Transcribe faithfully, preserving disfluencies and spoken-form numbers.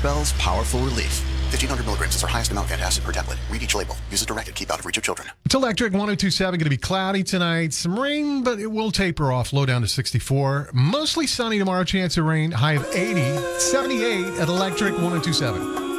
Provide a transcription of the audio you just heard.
spells powerful relief. fifteen hundred milligrams is our highest amount of antacid per tablet. Read each label. Use as directed. Keep out of reach of children. It's Electric one oh two point seven. Going to be cloudy tonight. Some rain, but it will taper off. Low down to sixty-four. Mostly sunny tomorrow. Chance of rain. High of eighty. seventy-eight at Electric one oh two point seven.